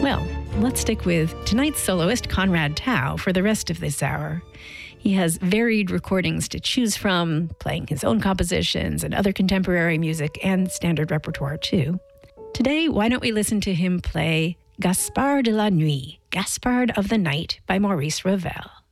Well, let's stick with tonight's soloist, Conrad Tao, for the rest of this hour. He has varied recordings to choose from, playing his own compositions and other contemporary music and standard repertoire, too. Today, why don't we listen to him play Gaspard de la Nuit, Gaspard of the Night by Maurice Ravel.